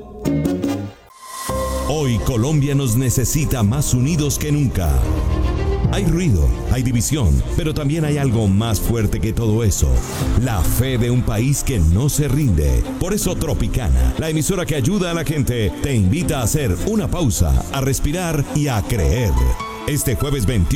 Hoy Colombia nos necesita más unidos que nunca. Hay ruido, hay división, pero también hay algo más fuerte que todo eso: la fe de un país que no se rinde. Por eso Tropicana, la emisora que ayuda a la gente, te invita a hacer una pausa, a respirar y a creer. Este jueves 21